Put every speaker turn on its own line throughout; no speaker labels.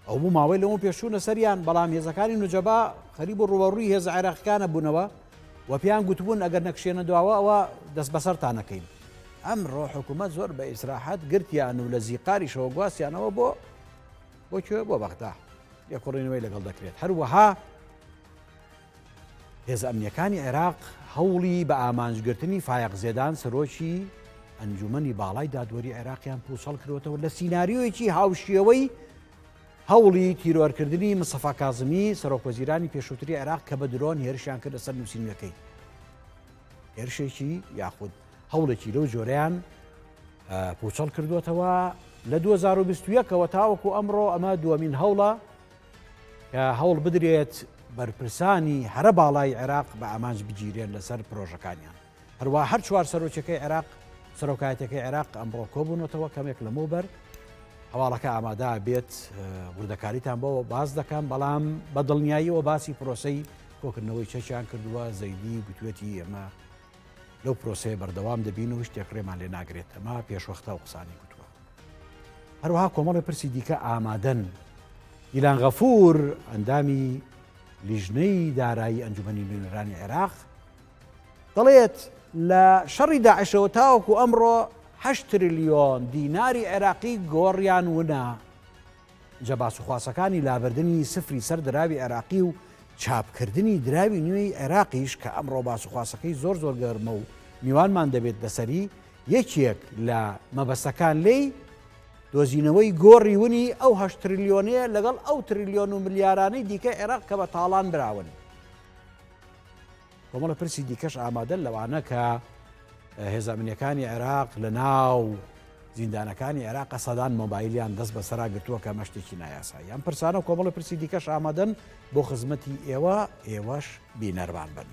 ئەو بوو ماوەی لەمە پێشوونە سەریان بەڵام هێزەکانی نوجەبا خەریب و ڕوبەڕووی هێز عێراقیەکانە بوونەوە و پێیان گوتبوون ئەگەر نەکشێنە دواوە ئەوە دەست بەسەرتان نەکەین. ئەمڕۆ حکوومەت زۆر بە ئیسراحەت گرتیان و لە زیقاریشەوە گواستیانەوە بۆ بەغدا لێکۆڕینەوەی لەگەڵ دەکرێت. هەروەها هێز ئەمنیەکانی عێراق هەوڵی بە ئامانجگرتنی فایق زێدان سەرۆکی ئەنجومەنی باڵای دادوەری عێراقیان پوسەڵ کردوێتەوە لە سیناریۆیەکی هاوشیەوەی هەوڵی تیرۆرکردنی مستەفا کاظمی سەرۆکوەزیرانی پێشووتری عێراق کە بە درۆن هێرشیان کرد لەسەر نووسینەکەی. هێرشێکی یاخود هەوڵێکی لەو جۆرەیان پوچەڵ کردوێتەوە لە 2021ەوە تاوەکو ئەمڕۆ ئەمە دووەمین هەوڵە کە هەوڵ بدرێت بەرپرسانی هەرە باڵای عێراق بە ئامانج بگیرێن لەسەر پرۆژەکانیان. هەروە هەر چوار سەرۆکیەکەی عێراق سەرۆکایەتەکەی عێراق ئەمڕۆ کۆبوونەتەوە کەمێک لەمەوبەر هەواڵەکە ئامادا بێت وردەکاریتان بۆەوە باز دەکەم بەڵام بە دڵنیاییەوە باسی پرۆسەی کۆکردنەوەی چەکیان کردووە زەیدی گوتوێتی ئەمە لەو پرۆسەیە بەردەوام دەبین و شتێک ڕێمان لێ ناگرێت ئەمە پێشوەختە و قسانی گوتووە. هەروەها کۆمەڵی پرسی دیکە ئامادەن. ئیلان غەفور ئەندامی لیژنەی دارایی ئەنجومەنی نوێنەرانی عێراق دەڵێت لە شەڕی داعشەوە تاوەکو ئەمڕۆ 8 تریلیۆن دیناری عێراقی گۆڕیان ونا. جە باسوخواسەکانی لابردنی سفری سەر دراوی عێراقی و چاپکردنی دراوی نوێی عێراقیش کە ئەمڕۆ باسوخواسەکەی زۆر گەرمە و میوانمان دەبێت لەسەری یەکێک لە مەبەستەکان لێی دۆزینەوەی گۆڕی ونی ئەو 8 تریلیۆنەیە لەگەڵ ئەو تریلیۆن و ملیارانەی دیکە عێراق کە بە تاڵان براون. کۆمەڵە پرسی دیکەش ئامادەن لەوانە کە هێز ئەمنیەکانی عێراق لە ناو زیندانەکانی عێراق سەدان مۆبایلیان دەست بەسەرا گرتووە کە مەشتێکی نایاسایی. ئەم پرسانە و کۆمەڵە پرسی دیکەش ئامادەن بۆ خزمەتی ئێوەش بینەرمان بن.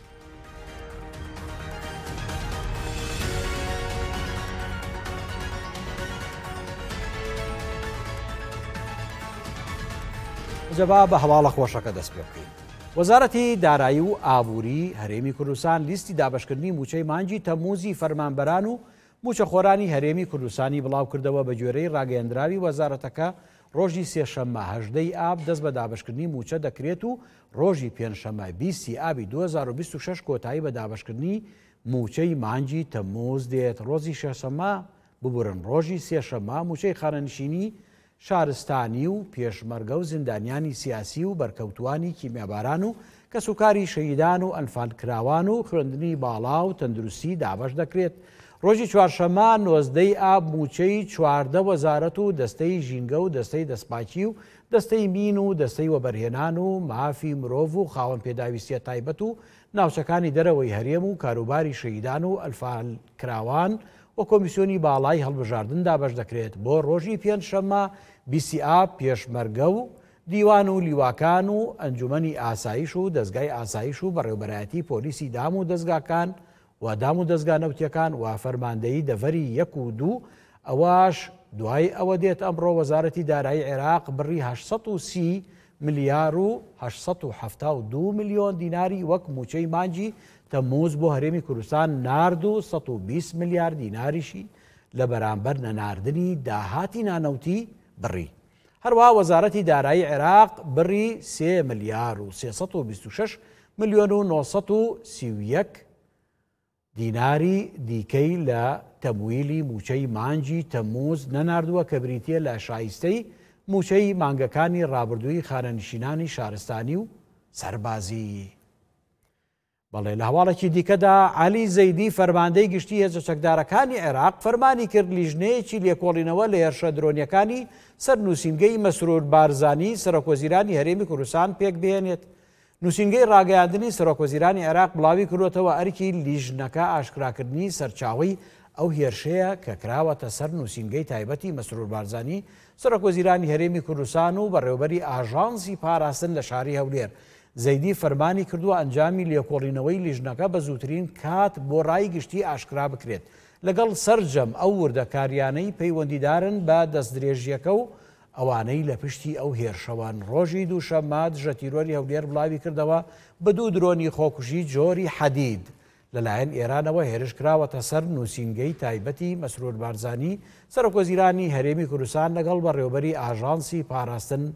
جەبا بە هەواڵە خۆشەکە دەست پێ بکەین. وەزارەتی دارایی و ئابووری هەرێمی کوردستان لیستی دابەشکردنی موچەی مانگی تەمموزی فەرمانبەران و موچەخۆرانی هەرێمی کوردستانی بڵاو کردەوە بە گوێرەی ڕاگەیەندراوی وەزارەتەکە ڕۆژی سێشەممە 18 ئاب دەست بە دابەشکردنی موچە دەکرێت و ڕۆژی پێنجشەممە 20 ئابی 2026 کۆتایی بە دابەشکردنی موچەی مانگی تەمموز دێت. ڕۆژی شەشەممە ببورن ڕۆژی سێشەممە موچەی خانەنشینی شارستانی و پێشمەرگە و زیندانیانی سیاسی و بەرکەوتوانی کیمیاباران و کەسوکاری شەهیدان و ئەنفالکراوان و خوێندنی باڵا و تەندروستی دابەش دەکرێت. ڕۆژی چوارشەممە 19 ئاب موچەی 14 وەزارەت و دەستەی ژینگە و دەستەی دەستپاکی و دەستەی مین و دەستەی وەبەرهێنان و مافی مرۆڤ و خاوەن پێداویستیە تایبەت و ناوچەکانی دەرەوەی هەرێم و کاروباری شەهیدان و ئەنفالکراوان و کۆمیسیۆنی باڵای هەڵبژاردن دابەش دەکرێت. بۆ ڕۆژی پێنجشەممە 20 ئاب پێشمەرگە و دیوان و لیواکان و ئەنجومەنی ئاسایش و دەستگای ئاسایش و بەڕێوەبەرایەتی پۆلیسی دام و دەستگاکان و دام و دەستگا نەوتیەکان و فەرماندەیی دەڤەری 1 و 2 ئەوەش دوای ئەوە دێت ئەمڕۆ وەزارەتی دارایی عێراق بڕی 830 ملیار و 872 ملیۆن دیناری وەک موچەی مانگی تەمموز بۆ هەرێمی کوردستان نارد و 120 ملیار دیناریشی لە بەرامبەر نەناردنی داهاتی نانەوتی بڕی. هەروەها وەزارەتی دارایی عێراق بڕی 3 ملیار و 326 ملیۆن و 931 دیناری دیکەی لە تەمویلی موچەی مانگی تەمموز نەناردووە کە بریتیە لە شایستەی موچەی مانگەکانی ڕابردووی خانەنشینانی شارستانی و سەربازی. بەڵێ لە هەواڵێکی دیکەدا عەلی زەیدی فەرماندەی گشتی هێزە چەکدارەکانی عێراق فەرمانی کرد لیژنەیەکی لێکۆڵینەوە لە هێرشە درۆنیەکانی سەر نووسینگەی مەسرور بارزانی سەرۆکوەزیرانی هەرێمی کوردستان پێک بهێنێت. نووسینگەی ڕاگەیاندنی سەرۆکوەزیرانی عێراق بڵاوی کردوێتەوە ئەرکی لیژنەکە ئاشکراکردنی سەرچاوی ئەو هێرشەیە کە کراوەتە سەر نووسینگەی تایبەتی مەسرور بارزانی سەرۆکوەزیرانی هەرێمی کوردستان و بەڕێوەبەری ئاژانسی پاراستن لە شاری هەولێر. زەیدی فەرمانی کردووە ئەنجامی لێکۆڵینەوەی لیژنەکە بە زووترین کات بۆ ڕای گشتی ئاشکرا بکرێت لەگەڵ سەرجەم ئەو وردەکاریانەی پەیوەندیدارن بە دەستدرێژیەکە و ئەوانەی لە پشتی ئەو هێرشەوان. ڕۆژی دووشەممە دژە تیرۆری هەولێر بڵاوی کردەوە بە 2 درۆنی خۆکوژی جۆری حەدید لەلایەن ئێرانەوە هێرش کراوەتە سەر نووسینگەی تایبەتی مەسرور بارزانی سەرۆکوەزیرانی هەرێمی کوردستان لەگەڵ بەڕێوەبەری ئاژانسی پاراستن